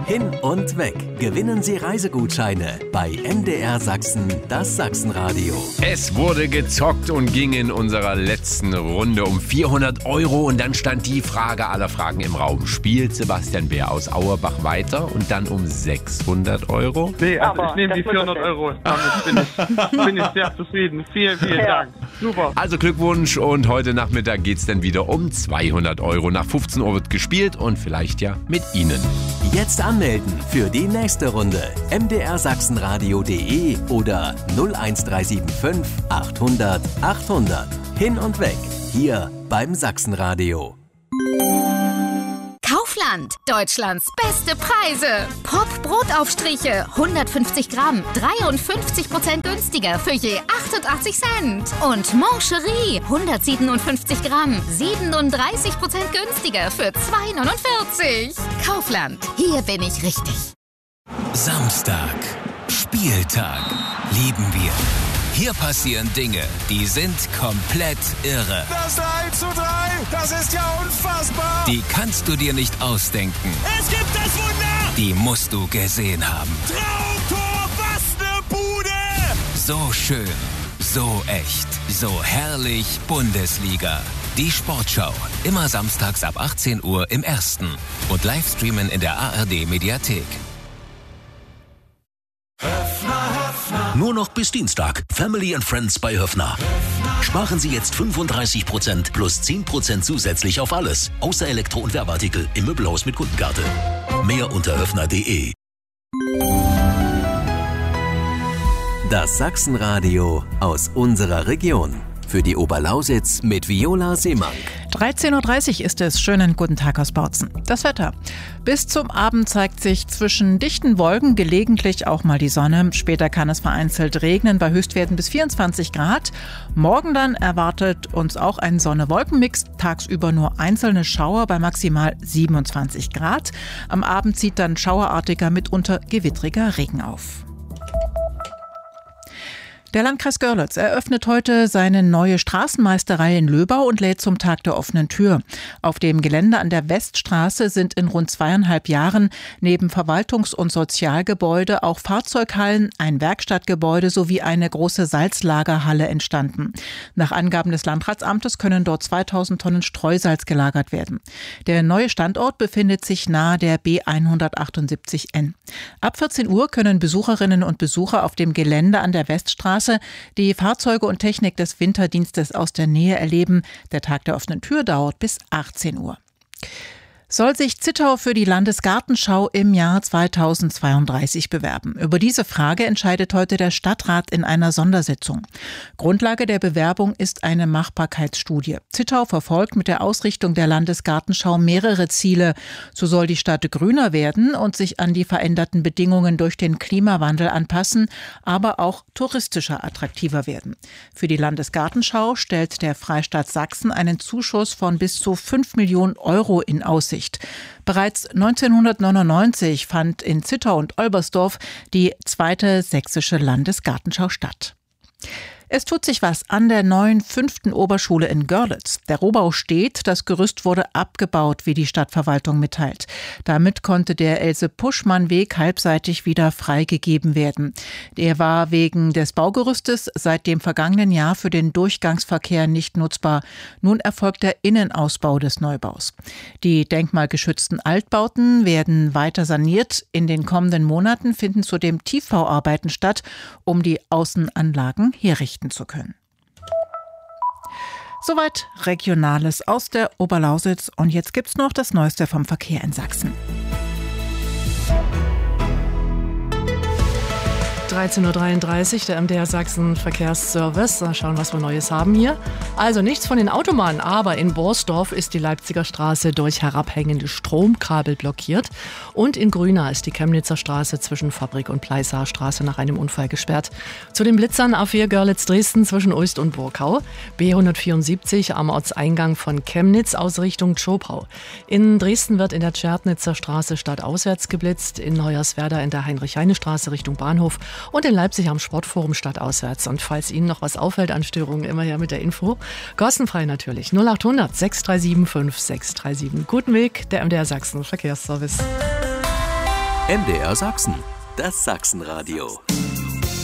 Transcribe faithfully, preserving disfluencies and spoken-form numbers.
Hin und weg. Gewinnen Sie Reisegutscheine bei M D R Sachsen, das Sachsenradio. Es wurde gezockt und ging in unserer letzten Runde um vierhundert Euro. Und dann stand die Frage aller Fragen im Raum. Spielt Sebastian Bär aus Auerbach weiter und dann um sechshundert Euro? Nee, also ich nehme die vierhundert Euro. Damit bin ich, bin ich sehr zufrieden. Vielen, vielen ja. Dank. Super. Also Glückwunsch und heute Nachmittag geht es dann wieder um zweihundert Euro. Nach fünfzehn Uhr wird gespielt und vielleicht ja mit Ihnen. Jetzt anmelden für die nächste Runde. m d r sachsenradio punkt d e oder null eins drei sieben fünf achthundert achthundert. Hin und weg. Hier beim Sachsenradio. Kaufland, Deutschlands beste Preise. Pop-Brotaufstriche, hundertfünfzig Gramm, dreiundfünfzig Prozent günstiger für je achtundachtzig Cent. Und Moncherie, hundertsiebenundfünfzig Gramm, siebenunddreißig Prozent günstiger für zwei neunundvierzig. Kaufland, hier bin ich richtig. Samstag, Spieltag, lieben wir. Hier passieren Dinge, die sind komplett irre. Das drei zu drei, das ist ja unfassbar. Die kannst du dir nicht ausdenken. Es gibt das Wunder. Die musst du gesehen haben. Traumtor, was ne Bude. So schön, so echt, so herrlich Bundesliga. Die Sportschau, immer samstags ab achtzehn Uhr im Ersten und Livestreamen in der A R D-Mediathek. Nur noch bis Dienstag. Family and Friends bei Höffner. Sparen Sie jetzt fünfunddreißig Prozent plus zehn Prozent zusätzlich auf alles. Außer Elektro- und Werbeartikel im Möbelhaus mit Kundenkarte. Mehr unter höffner punkt d e. Das Sachsenradio aus unserer Region. Für die Oberlausitz mit Viola Seemank. dreizehn Uhr dreißig ist es. Schönen guten Tag aus Bautzen. Das Wetter. Bis zum Abend zeigt sich zwischen dichten Wolken gelegentlich auch mal die Sonne. Später kann es vereinzelt regnen bei Höchstwerten bis vierundzwanzig Grad. Morgen dann erwartet uns auch ein Sonne-Wolken-Mix. Tagsüber nur einzelne Schauer bei maximal siebenundzwanzig Grad. Am Abend zieht dann schauerartiger, mitunter gewittriger Regen auf. Der Landkreis Görlitz eröffnet heute seine neue Straßenmeisterei in Löbau und lädt zum Tag der offenen Tür. Auf dem Gelände an der Weststraße sind in rund zweieinhalb Jahren neben Verwaltungs- und Sozialgebäude auch Fahrzeughallen, ein Werkstattgebäude sowie eine große Salzlagerhalle entstanden. Nach Angaben des Landratsamtes können dort zweitausend Tonnen Streusalz gelagert werden. Der neue Standort befindet sich nahe der B hundertachtundsiebzig N. Ab vierzehn Uhr können Besucherinnen und Besucher auf dem Gelände an der Weststraße die Fahrzeuge und Technik des Winterdienstes aus der Nähe erleben. Der Tag der offenen Tür dauert bis achtzehn Uhr. Soll sich Zittau für die Landesgartenschau im Jahr zweitausendzweiunddreißig bewerben? Über diese Frage entscheidet heute der Stadtrat in einer Sondersitzung. Grundlage der Bewerbung ist eine Machbarkeitsstudie. Zittau verfolgt mit der Ausrichtung der Landesgartenschau mehrere Ziele. So soll die Stadt grüner werden und sich an die veränderten Bedingungen durch den Klimawandel anpassen, aber auch touristischer attraktiver werden. Für die Landesgartenschau stellt der Freistaat Sachsen einen Zuschuss von bis zu fünf Millionen Euro in Aussicht. Bereits neunzehnhundertneunundneunzig fand in Zittau und Olbersdorf die zweite sächsische Landesgartenschau statt. Es tut sich was an der neuen fünften Oberschule in Görlitz. Der Rohbau steht, das Gerüst wurde abgebaut, wie die Stadtverwaltung mitteilt. Damit konnte der Else-Puschmann-Weg halbseitig wieder freigegeben werden. Der war wegen des Baugerüstes seit dem vergangenen Jahr für den Durchgangsverkehr nicht nutzbar. Nun erfolgt der Innenausbau des Neubaus. Die denkmalgeschützten Altbauten werden weiter saniert. In den kommenden Monaten finden zudem Tiefbauarbeiten statt, um die Außenanlagen herrichten zu können. Soweit Regionales aus der Oberlausitz. Und jetzt gibt's noch das Neueste vom Verkehr in Sachsen. dreizehn Uhr dreiunddreißig, der M D R Sachsen Verkehrsservice. Mal schauen, was wir Neues haben hier. Also nichts von den Autobahnen, aber in Borsdorf ist die Leipziger Straße durch herabhängende Stromkabel blockiert. Und in Grünau ist die Chemnitzer Straße zwischen Fabrik und Pleissaer Straße nach einem Unfall gesperrt. Zu den Blitzern A vier Görlitz-Dresden zwischen Uist und Burkau. B hundertvierundsiebzig am Ortseingang von Chemnitz aus Richtung Zschopau. In Dresden wird in der Tschertnitzer Straße stadtauswärts geblitzt. In Hoyerswerda in der Heinrich-Heine-Straße Richtung Bahnhof. Und in Leipzig am Sportforum stadtauswärts. Und falls Ihnen noch was auffällt an Störungen, immer her mit der Info. Kostenfrei natürlich. null achthundert sechs drei sieben fünf sechs drei sieben. Guten Weg, der M D R Sachsen Verkehrsservice. M D R Sachsen, das Sachsenradio.